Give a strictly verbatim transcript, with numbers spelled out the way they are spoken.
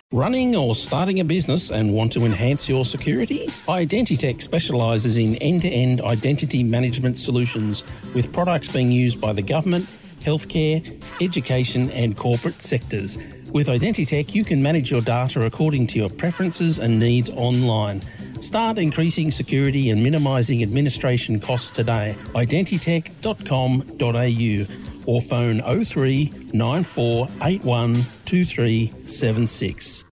Running or starting a business and want to enhance your security? Identitech specialises in end-to-end identity management solutions with products being used by the government, healthcare, education and corporate sectors. With Identitech, you can manage your data according to your preferences and needs online. Start increasing security and minimising administration costs today. identitech dot com dot a u or phone oh three nine four eight one two three seven six.